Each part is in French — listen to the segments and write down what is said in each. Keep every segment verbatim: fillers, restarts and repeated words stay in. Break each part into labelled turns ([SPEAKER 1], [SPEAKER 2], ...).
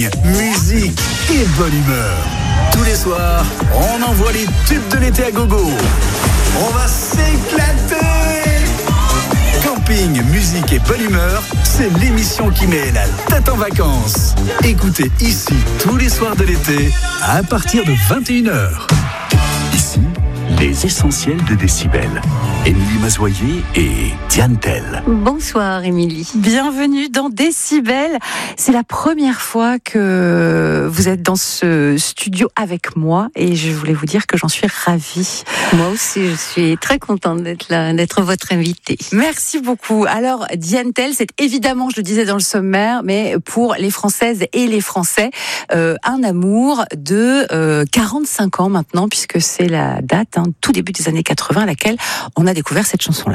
[SPEAKER 1] musique et bonne humeur. Tous les soirs, on envoie les tubes de l'été à gogo. On va s'éclater. Camping, musique et bonne humeur, c'est l'émission qui met la tête en vacances. Écoutez ici tous les soirs de l'été à partir de vingt et une heures. Ici, les essentiels de Décibel. Émilie Mazoyer et Diane Tell.
[SPEAKER 2] Bonsoir Émilie.
[SPEAKER 3] Bienvenue dans Décibel. C'est la première fois que vous êtes dans ce studio avec moi et je voulais vous dire que j'en suis ravie.
[SPEAKER 2] Moi aussi, je suis très contente d'être là, d'être votre invitée.
[SPEAKER 3] Merci beaucoup. Alors, Diane Tell, c'est évidemment, je le disais dans le sommaire, mais pour les Françaises et les Français, euh, un amour de euh, quarante-cinq ans maintenant, puisque c'est la date, hein, tout début des années quatre-vingts, à laquelle on a découvert cette chanson-là.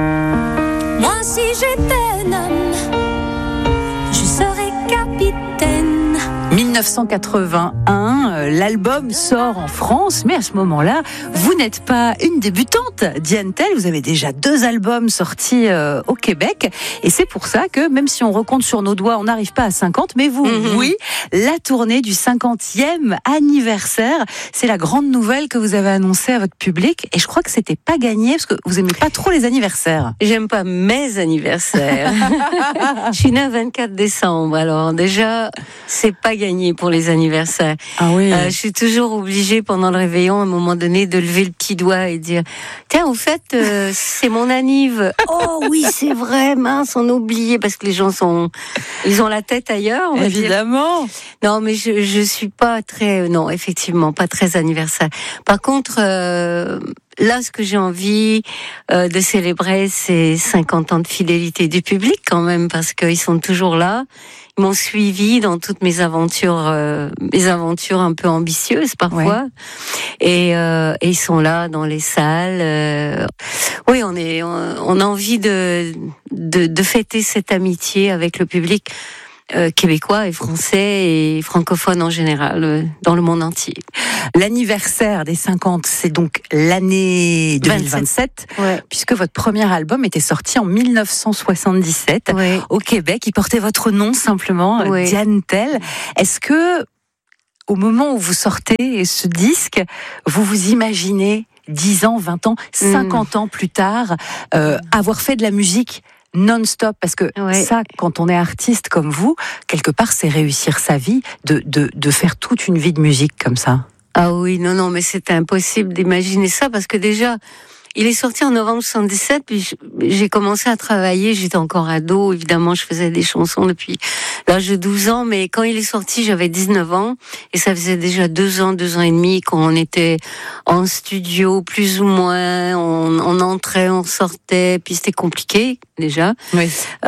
[SPEAKER 4] Moi, si j'étais un homme, je serais capitaine.
[SPEAKER 3] dix-neuf cent quatre-vingt-un, l'album sort en France, mais à ce moment-là, vous n'êtes pas une débutante, Diane Tell, vous avez déjà deux albums sortis euh, au Québec, et c'est pour ça que, même si on recompte sur nos doigts, on n'arrive pas à cinquante, mais vous, mmh. oui, la tournée du cinquantième anniversaire, c'est la grande nouvelle que vous avez annoncée à votre public, et je crois que c'était pas gagné, parce que vous aimez pas trop les anniversaires.
[SPEAKER 2] J'aime pas mes anniversaires. Je suis née le vingt-quatre décembre, alors déjà, c'est pas gagné pour les anniversaires.
[SPEAKER 3] Ah oui.
[SPEAKER 2] Euh, je suis toujours obligée pendant le réveillon, à un moment donné, de lever le petit doigt et dire tiens, au fait, euh, c'est mon anniv. Oh oui, c'est vrai, mince, on a oublié parce que les gens sont, ils ont la tête ailleurs. On va
[SPEAKER 3] Évidemment.
[SPEAKER 2] dire. Non, mais je je suis pas très, non, effectivement, pas très anniversaire. Par contre. Euh, Là, ce que j'ai envie euh, de célébrer, c'est cinquante ans de fidélité du public quand même, parce qu'ils sont toujours là. Ils m'ont suivi dans toutes mes aventures, euh, mes aventures un peu ambitieuses parfois, ouais. et, euh, et ils sont là dans les salles. Euh... Oui, on est, on, on a envie de, de de fêter cette amitié avec le public. Euh, québécois et français et francophones en général, euh, dans le monde entier.
[SPEAKER 3] L'anniversaire des cinquante, c'est donc l'année deux mille vingt-sept,
[SPEAKER 2] ouais.
[SPEAKER 3] puisque votre premier album était sorti en dix-neuf cent soixante-dix-sept, ouais. au Québec. Il portait votre nom simplement, ouais. Diane Tell. Est-ce que, au moment où vous sortez ce disque, vous vous imaginez dix ans, vingt ans, cinquante mmh. ans plus tard, euh, avoir fait de la musique non-stop, parce que ouais. ça, quand on est artiste comme vous, quelque part, c'est réussir sa vie, de, de, de faire toute une vie de musique comme ça.
[SPEAKER 2] Ah oui, non, non, mais c'est impossible d'imaginer ça, parce que déjà, il est sorti en novembre soixante-dix-sept, puis j'ai commencé à travailler, j'étais encore ado, évidemment, je faisais des chansons depuis l'âge de douze ans, mais quand il est sorti, j'avais dix-neuf ans, et ça faisait déjà deux ans, deux ans et demi qu'on était en studio, plus ou moins, on, on entrait, on sortait, puis c'était compliqué, déjà.
[SPEAKER 3] Oui.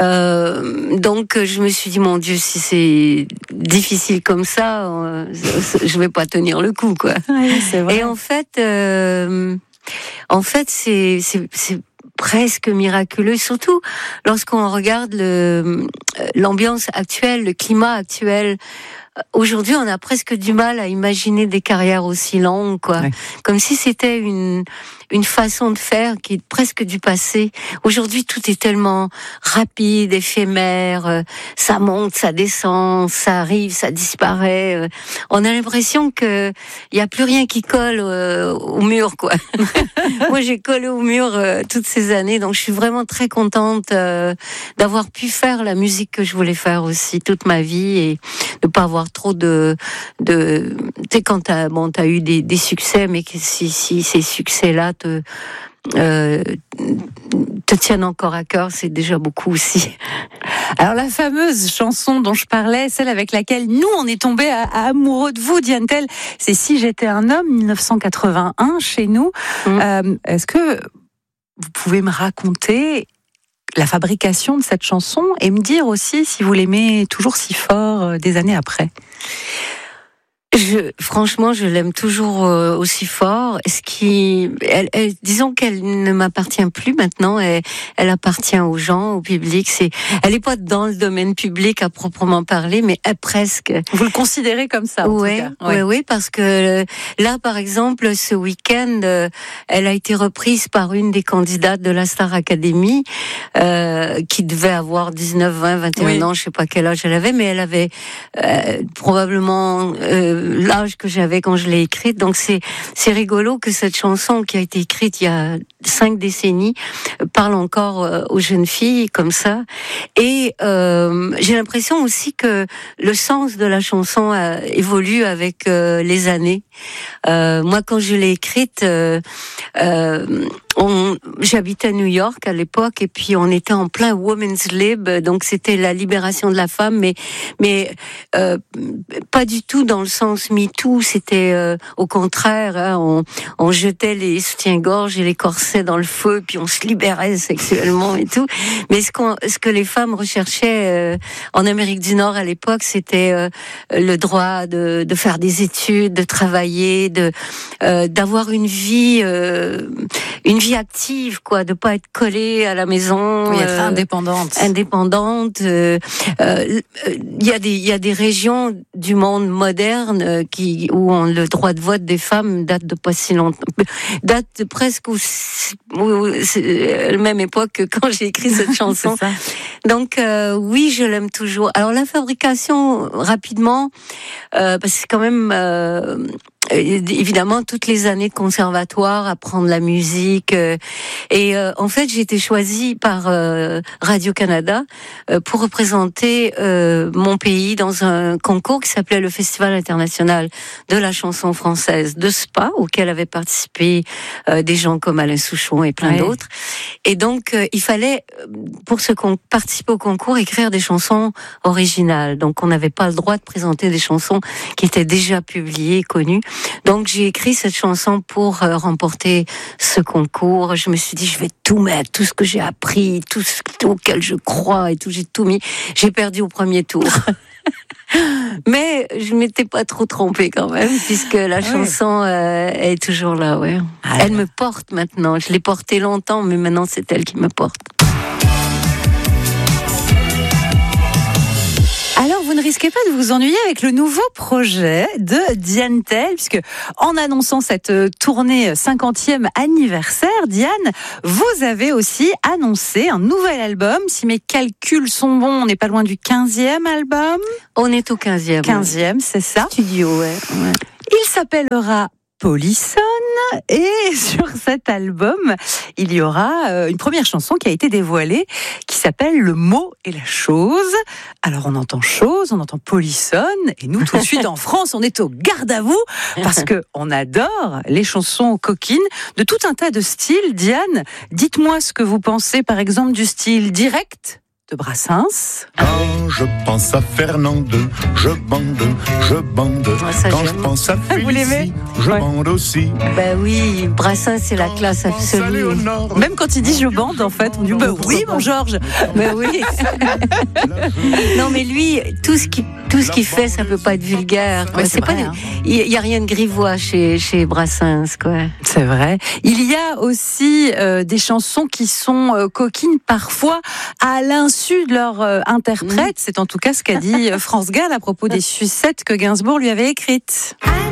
[SPEAKER 2] Euh, donc, je me suis dit, mon Dieu, si c'est difficile comme ça, euh, je vais pas tenir le coup, quoi.
[SPEAKER 3] Oui, c'est vrai.
[SPEAKER 2] Et en fait, euh, En fait, c'est, c'est, c'est presque miraculeux, surtout lorsqu'on regarde le, l'ambiance actuelle, le climat actuel. Aujourd'hui, on a presque du mal à imaginer des carrières aussi longues, quoi. Ouais. Comme si c'était une une façon de faire qui est presque du passé. Aujourd'hui, tout est tellement rapide, éphémère. Ça monte, ça descend, ça arrive, ça disparaît. On a l'impression que il y a plus rien qui colle euh, au mur, quoi. Moi, j'ai collé au mur euh, toutes ces années, donc je suis vraiment très contente euh, d'avoir pu faire la musique que je voulais faire aussi toute ma vie et de pas avoir trop de de tu sais, quand t'as bon t'as eu des des succès, mais que si si ces succès là te euh, te tiennent encore à cœur, c'est déjà beaucoup aussi.
[SPEAKER 3] Alors la fameuse chanson dont je parlais, celle avec laquelle nous on est tombés à, à amoureux de vous, Diane Tell, c'est Si j'étais un homme, dix-neuf cent quatre-vingt-un chez nous. Mmh. Euh, est-ce que vous pouvez me raconter la fabrication de cette chanson et me dire aussi si vous l'aimez toujours si fort euh, des années après?
[SPEAKER 2] Je, franchement, je l'aime toujours euh, aussi fort. Ce qui, elle, elle, disons qu'elle ne m'appartient plus maintenant. Elle, elle appartient aux gens, au public. C'est, elle n'est pas dans le domaine public à proprement parler, mais elle, presque.
[SPEAKER 3] Vous le considérez comme ça, en
[SPEAKER 2] ouais,
[SPEAKER 3] tout cas. Ouais.
[SPEAKER 2] Oui, oui, parce que là, par exemple, ce week-end, euh, elle a été reprise par une des candidates de la Star Academy, euh, qui devait avoir dix-neuf, vingt, vingt et un oui. ans, je sais pas quel âge elle avait, mais elle avait euh, probablement euh, l'âge que j'avais quand je l'ai écrite. Donc c'est c'est rigolo que cette chanson qui a été écrite il y a cinq décennies parle encore euh, aux jeunes filles comme ça. Et euh, j'ai l'impression aussi que le sens de la chanson a, évolue avec euh, les années. Euh, moi, quand je l'ai écrite, euh, euh, on, j'habitais à New York à l'époque, et puis on était en plein Women's Lib, donc c'était la libération de la femme, mais mais euh, pas du tout dans le sens MeToo. C'était euh, au contraire, hein, on, on jetait les soutiens-gorge et les corsets dans le feu, puis on se libérait sexuellement et tout. Mais ce qu'on, ce que les femmes recherchaient euh, en Amérique du Nord à l'époque, c'était euh, le droit de, de faire des études, de travailler, de euh, d'avoir une vie, euh, une vie active, quoi, de pas être collée à la maison,
[SPEAKER 3] oui, être euh, indépendante.
[SPEAKER 2] Indépendante. Il euh, euh, y a des il y a des régions du monde moderne euh, qui où on, le droit de vote des femmes date de pas si longtemps, date de presque au, au, c'est la même époque que quand j'ai écrit cette chanson. Donc euh, oui, je l'aime toujours. Alors la fabrication, rapidement, euh, parce que c'est quand même euh, évidemment toutes les années de conservatoire, apprendre la musique, euh, et euh, en fait j'ai été choisie par euh, Radio-Canada euh, pour représenter euh, mon pays dans un concours qui s'appelait le Festival international de la chanson française de Spa, auquel avaient participé euh, des gens comme Alain Souchon et plein ouais. d'autres. Et donc euh, il fallait, pour ce qu'on participe au concours, écrire des chansons originales. Donc on n'avait pas le droit de présenter des chansons qui étaient déjà publiées, connues. Donc j'ai écrit cette chanson pour euh, remporter ce concours. Je me suis dit, je vais tout mettre, tout ce que j'ai appris, tout ce auquel je crois et tout, j'ai tout mis. J'ai perdu au premier tour. Mais je m'étais pas trop trompée quand même, puisque la ouais. chanson euh, est toujours là. Ouais. Ah, elle me porte maintenant. Je l'ai portée longtemps, mais maintenant c'est elle qui me porte.
[SPEAKER 3] Alors, vous ne risquez pas de vous ennuyer avec le nouveau projet de Diane Tell, puisque en annonçant cette tournée cinquantième anniversaire, Diane, vous avez aussi annoncé un nouvel album. Si mes calculs sont bons, on n'est pas loin du quinzième album.
[SPEAKER 2] On est au quinzième.
[SPEAKER 3] quinzième, ouais. C'est ça.
[SPEAKER 2] Studio, ouais. ouais.
[SPEAKER 3] Il s'appellera Polissonne, et sur cet album, il y aura euh, une première chanson qui a été dévoilée, qui s'appelle Le mot et la chose. Alors on entend chose, on entend Polissonne, et nous tout de suite en France, on est au garde à vous, parce que on adore les chansons coquines de tout un tas de styles. Diane, dites-moi ce que vous pensez, par exemple, du style direct de Brassens.
[SPEAKER 5] Quand je pense à Fernande, je bande, je bande.
[SPEAKER 2] Ouais, ça,
[SPEAKER 5] quand
[SPEAKER 2] j'aime.
[SPEAKER 5] je pense à Félicie, je ouais. bande aussi.
[SPEAKER 2] Ben oui, Brassens, c'est la classe absolue.
[SPEAKER 3] Même quand il dit je bande, en fait, on dit ben oui, mon Georges.
[SPEAKER 2] Ben oui. Non, mais lui, tout ce qui tout ce qu'il fait, ça peut pas être vulgaire.
[SPEAKER 3] Ouais, c'est
[SPEAKER 2] c'est
[SPEAKER 3] vrai,
[SPEAKER 2] pas.
[SPEAKER 3] Hein.
[SPEAKER 2] Il y a rien de grivois chez chez Brassens, quoi.
[SPEAKER 3] C'est vrai. Il y a aussi euh, des chansons qui sont euh, coquines parfois à l'insu de leur euh, interprète. Mmh. C'est en tout cas ce qu'a dit France Gall à propos des sucettes que Gainsbourg lui avait écrites.